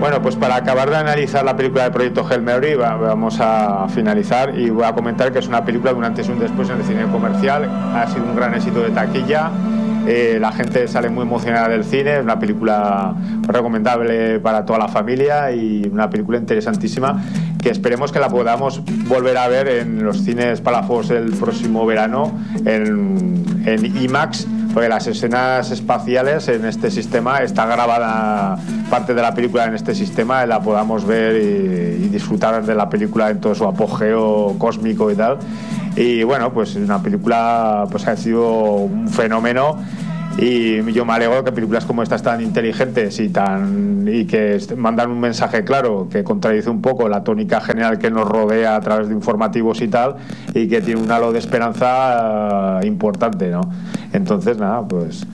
Bueno, pues para acabar de analizar la película de Proyecto Hail Mary, vamos a finalizar y voy a comentar que es una película de un antes y un después en el cine comercial. Ha sido un gran éxito de taquilla. La gente sale muy emocionada del cine. Es una película recomendable para toda la familia y una película interesantísima que esperemos que la podamos volver a ver en los cines Palafox el próximo verano en IMAX, porque las escenas espaciales en este sistema está grabada parte de la película en este sistema y la podamos ver y disfrutar de la película en todo su apogeo cósmico y tal. Y bueno, pues una película pues ha sido un fenómeno y yo me alegro que películas como estas tan inteligentes y que mandan un mensaje claro que contradice un poco la tónica general que nos rodea a través de informativos y tal, y que tiene un halo de esperanza importante, ¿no? Entonces nada, pues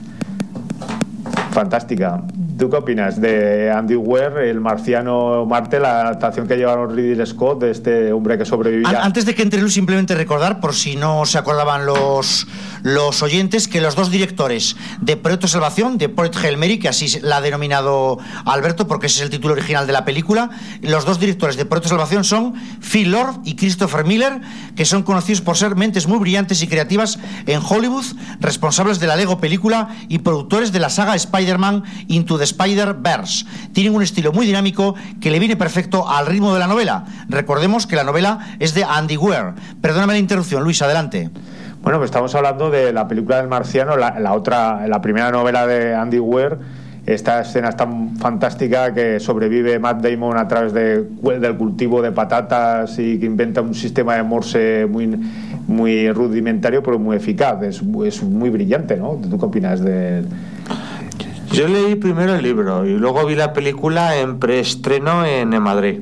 fantástica. ¿Tú qué opinas de Andy Weir, El marciano Marte, la adaptación que llevaron Ridley Scott de este hombre que sobrevivía? Antes de que entre Luis, simplemente recordar, por si no se acordaban los oyentes, que los dos directores de Proyecto Salvación, de Project Hail Mary, que así la ha denominado Alberto porque ese es el título original de la película, los dos directores de Proyecto Salvación son Phil Lord y Christopher Miller, que son conocidos por ser mentes muy brillantes y creativas en Hollywood, responsables de la Lego película y productores de la saga Spider-Man Into the Spider-Verse. Tienen un estilo muy dinámico que le viene perfecto al ritmo de la novela. Recordemos que la novela es de Andy Weir. Perdóname la interrupción, Luis, adelante. Bueno, pues estamos hablando de la película del marciano, la primera novela de Andy Weir. Esta escena es tan fantástica que sobrevive Matt Damon a través del cultivo de patatas y que inventa un sistema de Morse muy rudimentario pero muy eficaz. Es muy brillante, ¿no? ¿Tú qué opinas de...? Yo leí primero el libro y luego vi la película en preestreno en Madrid.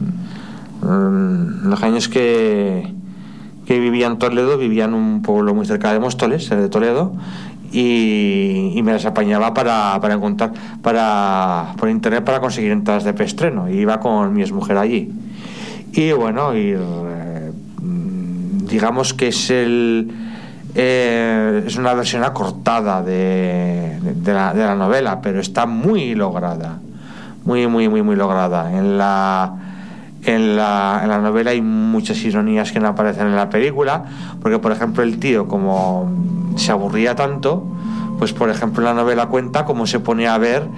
Los años que vivía en Toledo, vivía en un pueblo muy cerca de Móstoles, de Toledo, y me las apañaba para encontrar por internet para conseguir entradas de preestreno. Y iba con mi exmujer allí. Y bueno, digamos que es una versión acortada de la novela, pero está muy lograda, muy lograda. En la novela hay muchas ironías que no aparecen en la película, porque por ejemplo el tío, como se aburría tanto, pues por ejemplo en la novela cuenta cómo se pone a ver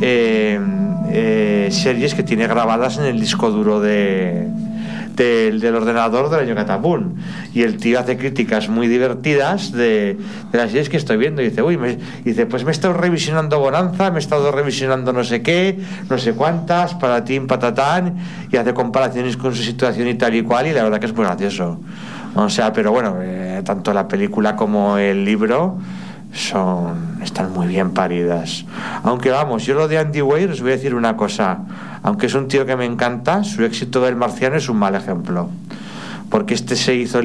series que tiene grabadas en el disco duro del ordenador del año Catapún, y el tío hace críticas muy divertidas de las series que estoy viendo y dice, pues me he estado revisionando Bonanza, me he estado revisionando no sé qué, no sé cuántas, patatín, patatán, y hace comparaciones con su situación y tal y cual, y la verdad que es muy gracioso. O sea, pero bueno, tanto la película como el libro están muy bien paridas. Aunque vamos, yo lo de Andy Weir os voy a decir una cosa, aunque es un tío que me encanta, su éxito del marciano es un mal ejemplo, porque se hizo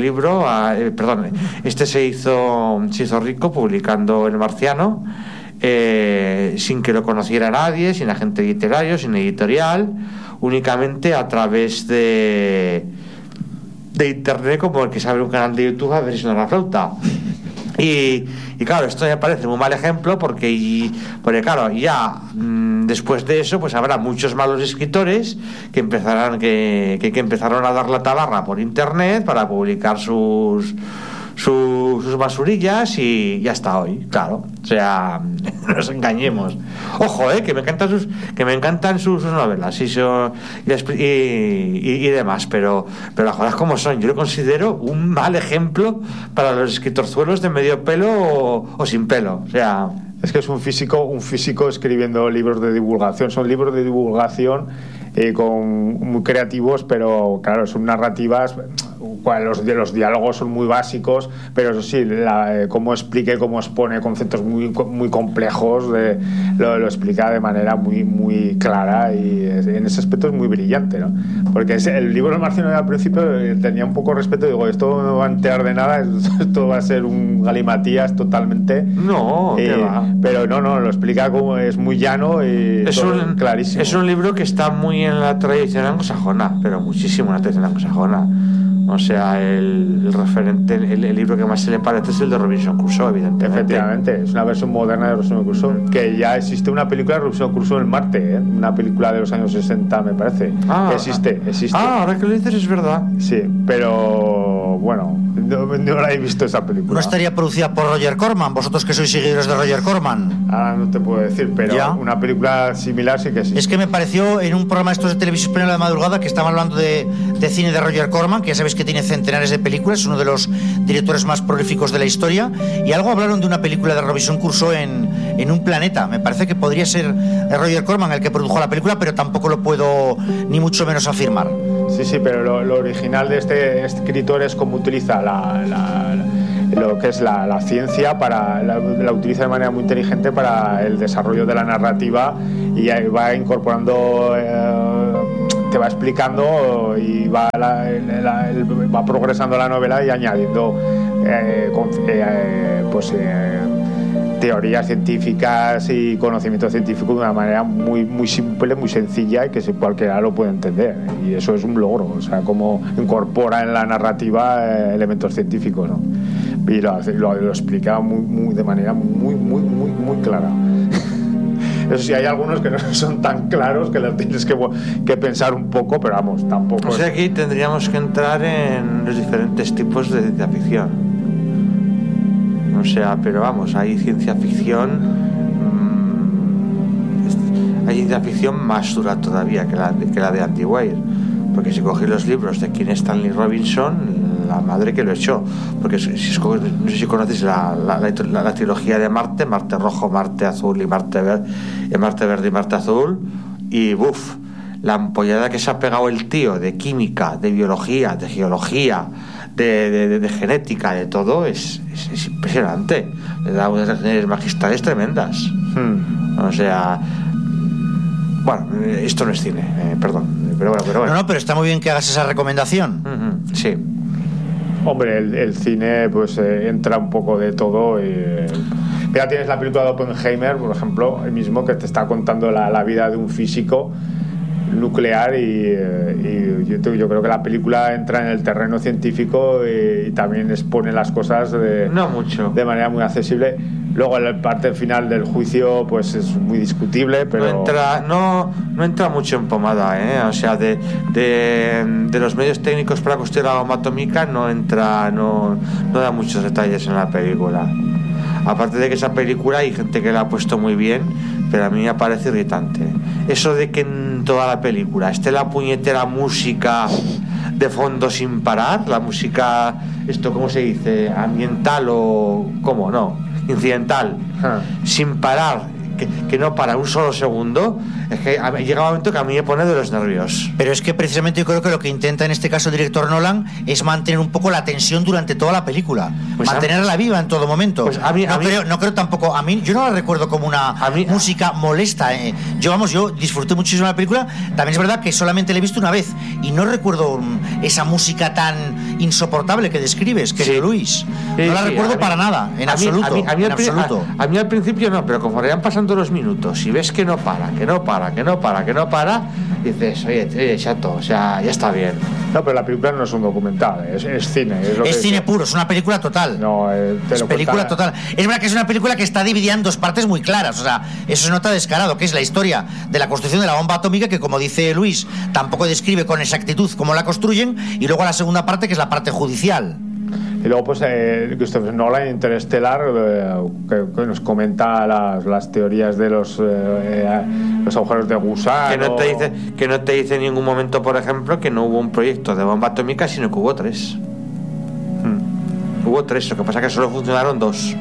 rico publicando El marciano, sin que lo conociera nadie, sin agente literario, sin editorial, únicamente a través de internet, como el que se abre un canal de YouTube a ver si suena la flauta. Y claro, esto me parece un mal ejemplo porque claro, ya después de eso pues habrá muchos malos escritores que empezaron a dar la tabarra por internet para publicar sus basurillas, y ya hasta hoy, claro. O sea, no nos engañemos. Ojo, que me encantan sus novelas y demás, pero las cosas como son. Yo lo considero un mal ejemplo para los escritorzuelos de medio pelo o sin pelo. O sea, es que es un físico escribiendo libros de divulgación. Son libros de divulgación muy creativos, pero claro, son narrativas. Los diálogos son muy básicos, pero eso sí, cómo expone conceptos muy complejos, lo explica de manera muy clara, y en ese aspecto es muy brillante, ¿no? Porque el libro del marciano al principio tenía un poco de respeto, digo, esto no va a enterar de nada, esto va a ser un galimatías totalmente. No, ¿qué va? Pero no, lo explica como es muy llano y clarísimo. Es un libro que está muy en la tradición anglosajona, pero muchísimo en la tradición anglosajona. O sea, el referente, el libro que más se le parece es el de Robinson Crusoe, evidentemente. Efectivamente, es una versión moderna de Robinson Crusoe, que ya existe una película de Robinson Crusoe en Marte, una película de los años 60, me parece. Existe. Ahora que lo dices es verdad. Sí, pero bueno, no la he visto esa película. ¿No estaría producida por Roger Corman? Vosotros que sois seguidores de Roger Corman. Ahora no te puedo decir, pero ¿Ya? Una película similar sí que existe. Es que me pareció en un programa estos de televisión española de madrugada que estaban hablando de cine de Roger Corman, que ya sabéis que tiene centenares de películas, es uno de los directores más prolíficos de la historia, y algo hablaron de una película de Robinson Crusoe en un planeta. Me parece que podría ser Roger Corman el que produjo la película, pero tampoco lo puedo ni mucho menos afirmar. Sí, pero lo original de este escritor es cómo utiliza lo que es la ciencia, la utiliza de manera muy inteligente para el desarrollo de la narrativa, y ahí va incorporando, te va explicando y va progresando la novela y añadiendo teorías científicas y conocimiento científico de una manera muy, muy simple, muy sencilla, y que cualquiera lo puede entender, y eso es un logro. O sea, cómo incorpora en la narrativa elementos científicos, ¿no? Y lo explica de manera muy clara. Eso sí, hay algunos que no son tan claros, que los tienes que pensar un poco, pero vamos, tampoco. O sea, aquí tendríamos que entrar en los diferentes tipos de ciencia ficción. O sea, pero vamos, hay ciencia ficción, hay ciencia ficción más dura todavía que la de Andy Weir, porque si cogéis los libros de quién es Stanley Robinson, la madre que lo echó, porque no sé si conocéis la trilogía de Marte Rojo, Marte Azul y Marte Verde y Marte Azul, y buf, la ampollada que se ha pegado el tío de química, de biología, de geología, de genética, de todo, es impresionante. Le da unas lecciones magistrales tremendas. O sea, bueno, esto no es cine, perdón, pero bueno. No, pero está muy bien que hagas esa recomendación. Sí. Hombre, el cine pues entra un poco de todo. Ya tienes la película de Oppenheimer, por ejemplo, el mismo, que te está contando la vida de un físico nuclear, y yo creo que la película entra en el terreno científico y también expone las cosas no mucho, de manera muy accesible. Luego la parte final del juicio pues es muy discutible, pero no entra mucho en pomada, o sea, de los medios técnicos para construir la bomba atómica no da muchos detalles en la película. Aparte de que esa película hay gente que la ha puesto muy bien, pero a mí me parece irritante eso de que en toda la película esté la puñetera música de fondo sin parar, la música, esto cómo se dice, ambiental o cómo, no, incidental, sin parar, que no para un solo segundo. Es que llega un momento que a mí me pone de los nervios. Pero es que precisamente yo creo que lo que intenta en este caso el director Nolan es mantener un poco la tensión durante toda la película, pues mantenerla viva en todo momento. Pues no creo tampoco, yo no la recuerdo como una música molesta. Yo disfruté muchísimo la película. También es verdad que solamente la he visto una vez y no recuerdo esa música tan insoportable que describes, querido Luis. No la recuerdo para nada, en absoluto. A mí al principio no, pero como vayan pasando los minutos y ves que no para, dices, oye, chato, o sea, ya está bien. No, pero la película no es un documental, es cine. Es cine puro, es una película total. No, es película total. Es verdad que es una película que está dividida en dos partes muy claras, o sea, eso se nota descarado, que es la historia de la construcción de la bomba atómica, que como dice Luis, tampoco describe con exactitud cómo la construyen, y luego la segunda parte, que es la parte judicial. Y luego pues Christopher Nolan, Interstellar, que nos comenta las teorías de los agujeros de gusano. Que no te dice en ningún momento, por ejemplo, que no hubo un proyecto de bomba atómica, sino que hubo 3. Hubo 3, lo que pasa es que solo funcionaron 2.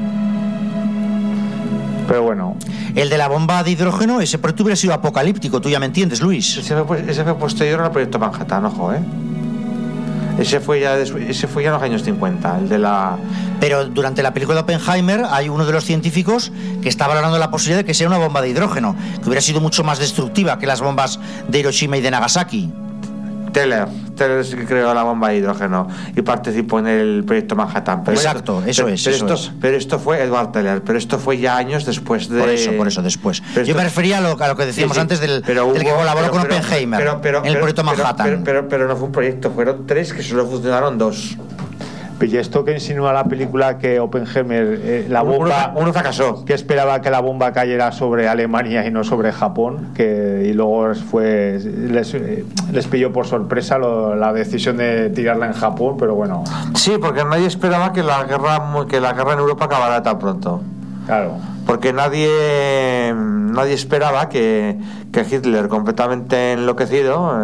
Pero bueno, El de la bomba de hidrógeno, ese proyecto hubiera sido apocalíptico, tú ya me entiendes, Luis. Ese fue posterior al proyecto Manhattan, ojo, Ese fue ya en los años 50, el de la... Pero durante la película de Oppenheimer hay uno de los científicos que está valorando la posibilidad de que sea una bomba de hidrógeno, que hubiera sido mucho más destructiva que las bombas de Hiroshima y de Nagasaki. Teller es el que creó la bomba de hidrógeno y participó en el proyecto Manhattan. Exacto, eso es. Pero esto fue Edward Teller, pero esto fue ya años después de... Por eso después. Yo me refería a lo que decíamos antes del que colaboró con Oppenheimer en el proyecto Manhattan. Pero no fue un proyecto, fueron 3 que solo funcionaron 2. Y esto que insinúa la película que Oppenheimer, la bomba, uno fracasó, que esperaba que la bomba cayera sobre Alemania y no sobre Japón, y luego les pilló por sorpresa la decisión de tirarla en Japón, pero bueno. Sí, porque nadie esperaba que la guerra en Europa acabara tan pronto. Claro. Porque nadie esperaba que Hitler, completamente enloquecido,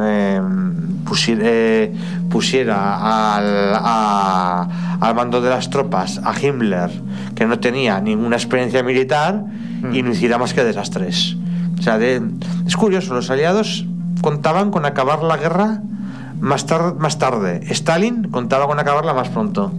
pusiera al mando de las tropas a Himmler, que no tenía ninguna experiencia militar, y no hiciera más que desastres. O sea, es curioso, los aliados contaban con acabar la guerra más tarde. Stalin contaba con acabarla más pronto.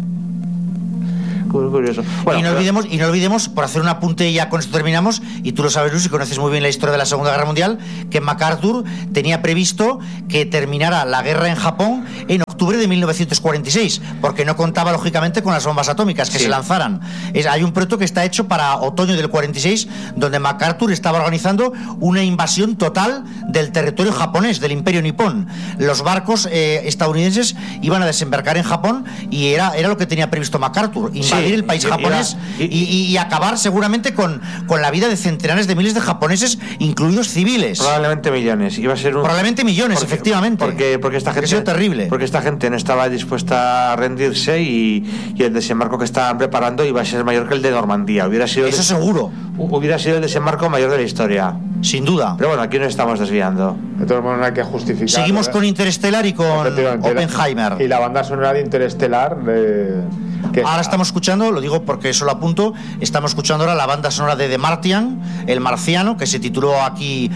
Curioso. Bueno, y no olvidemos, por hacer un apunte, ya con esto terminamos, y tú lo sabes, Luis, y conoces muy bien la historia de la Segunda Guerra Mundial, que MacArthur tenía previsto que terminara la guerra en Japón en octubre de 1946, porque no contaba lógicamente con las bombas atómicas que se lanzaran. Hay un proyecto que está hecho para otoño del 46, donde MacArthur estaba organizando una invasión total del territorio japonés, del Imperio Nipón. Los barcos estadounidenses iban a desembarcar en Japón y era lo que tenía previsto MacArthur, invadir el país japonés y acabar seguramente con la vida de centenares de miles de japoneses, incluidos civiles. Probablemente millones. Iba a ser probablemente millones, efectivamente. Porque esta gente... Ha sido terrible. Porque esta gente no estaba dispuesta a rendirse y el desembarco que estaban preparando iba a ser mayor que el de Normandía. Eso seguro. Hubiera sido el desembarco mayor de la historia. Sin duda. Pero bueno, aquí nos estamos desviando. De todas maneras, no hay que justificar. Seguimos con Interstellar y con Oppenheimer. Y la banda sonora de Interstellar. Ahora estamos escuchando, lo digo porque eso lo apunto, estamos escuchando ahora la banda sonora de The Martian, El Marciano, que se tituló aquí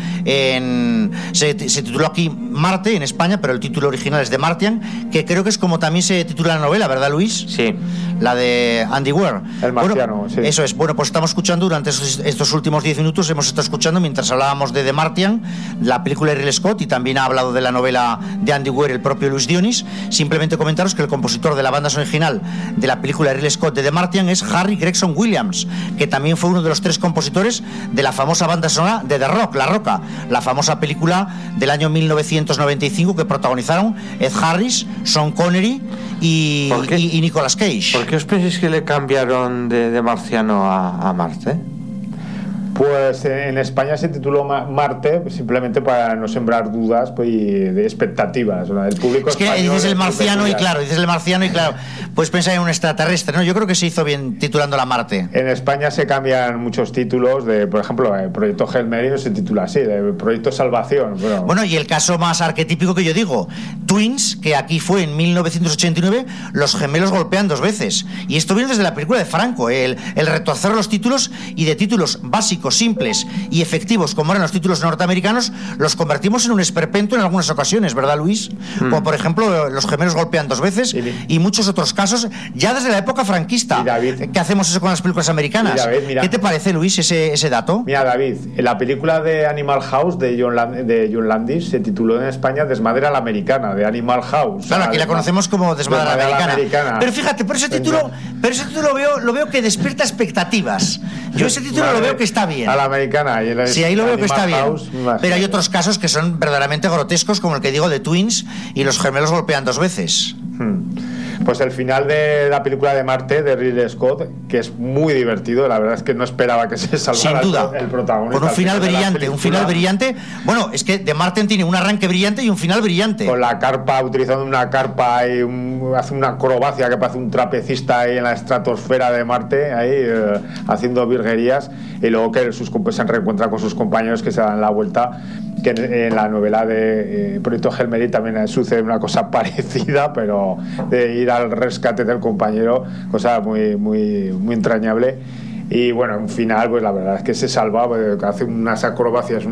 se tituló aquí Marte en España, pero el título original es The Martian, que creo que es como también se titula la novela, ¿verdad, Luis? Sí. La de Andy Weir. El Marciano, sí. Eso es. Bueno, pues estamos escuchando durante estos últimos 10 minutos, hemos estado escuchando, mientras hablábamos de The Martian, la película de Ridley Scott, y también ha hablado de la novela de Andy Weir, el propio Luis Dionis. Simplemente comentaros que el compositor de la banda sonora original de la película de Ridley Scott de The Martian es Harry Gregson Williams, que también fue uno de los 3 compositores de la famosa banda sonora de The Rock, La Roca, la famosa película del año 1995 que protagonizaron Ed Harris, Sean Connery y Nicolas Cage. ¿Por qué os pensáis que le cambiaron de Marciano a Marte? Pues en España se tituló Marte simplemente para no sembrar dudas y de expectativas. El público es que dices el marciano y claro, pues pensar en un extraterrestre, ¿no? Yo creo que se hizo bien titulándola Marte. En España se cambian muchos títulos, por ejemplo, el proyecto Hail Mary se titula así, el proyecto Salvación. Bueno, y el caso más arquetípico que yo digo, Twins, que aquí fue en 1989, los gemelos golpean 2 veces. Y esto viene desde la película de Franco, el retorcer los títulos, y de títulos básicos, simples y efectivos como eran los títulos norteamericanos, los convertimos en un esperpento en algunas ocasiones, ¿verdad, Luis? Como por ejemplo los gemelos golpean 2 veces y muchos otros casos ya desde la época franquista. David, que hacemos eso con las películas americanas. David, mira, ¿qué te parece, Luis, ese dato? Mira, David, la película de Animal House de John Landis se tituló en España Desmadre a la Americana, de Animal House. Claro, aquí la conocemos como Desmadre a la Americana. Pero fíjate, por ese título lo veo que despierta expectativas. Yo ese título lo veo que está bien. A la americana. Sí, ahí lo veo que está bien. Pero hay otros casos que son verdaderamente grotescos, como el que digo de Twins, y los gemelos golpean 2 veces. Pues el final de la película de Marte de Ridley Scott, que es muy divertido, la verdad es que no esperaba que se salvara sin duda, el protagonista. Con un final brillante, Bueno, es que The Martian tiene un arranque brillante y un final brillante. Con la carpa, utilizando una carpa y hace una acrobacia que parece un trapecista ahí en la estratosfera de Marte, ahí haciendo virguerías, y luego que se reencuentra con sus compañeros que se dan la vuelta. Que en la novela de Proyecto Hail Mary también sucede una cosa parecida, pero de ir al rescate del compañero, cosa muy, muy, muy entrañable. Y bueno, en final, pues la verdad es que se salva, hace unas acrobacias,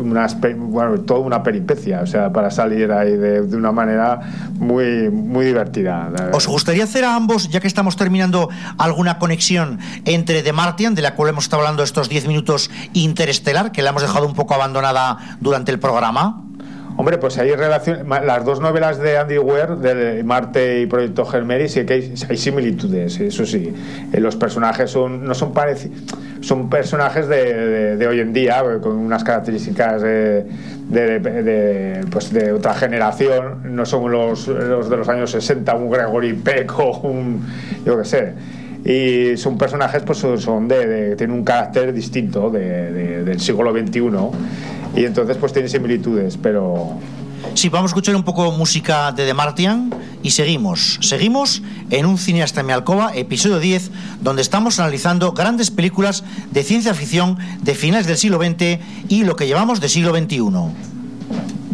toda una peripecia, o sea, para salir ahí de una manera muy, muy divertida. ¿Os gustaría hacer a ambos, ya que estamos terminando, alguna conexión entre The Martian, de la cual hemos estado hablando estos 10 minutos, Interestelar, que la hemos dejado un poco abandonada durante el programa? Hombre, pues hay relación. Las dos novelas de Andy Weir, de Marte y Proyecto Hail Mary, sí que hay similitudes, eso sí. Los personajes no son parecidos, son personajes de hoy en día, con unas características de otra generación. No son los de los años 60, un Gregory Peck o un, yo qué sé. Y son personajes, pues tienen un carácter distinto del siglo XXI, y entonces pues tienen similitudes, pero... Sí, vamos a escuchar un poco música de The Martian y seguimos en Un cineasta en mi alcoba, episodio 10, donde estamos analizando grandes películas de ciencia ficción de finales del siglo XX y lo que llevamos de siglo XXI.